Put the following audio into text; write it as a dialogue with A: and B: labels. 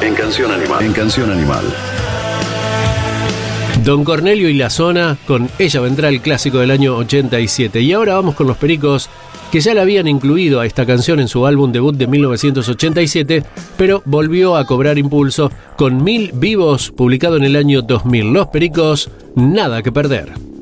A: En Canción Animal. En Canción Animal.
B: Don Cornelio y la Zona con Ella Vendrá, el clásico del año 87. Y ahora vamos con Los Pericos, que ya la habían incluido a esta canción en su álbum debut de 1987, pero volvió a cobrar impulso con 1000 Vivos, publicado en el año 2000. Los Pericos, Nada que Perder.